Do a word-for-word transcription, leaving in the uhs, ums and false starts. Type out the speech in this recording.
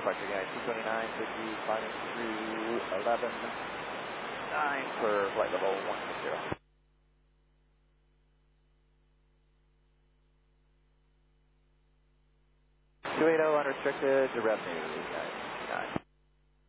departure guide two twenty-nine, fifty, climbing through eleven nine for flight level one zero. two eighty unrestricted to revenue, guide nine.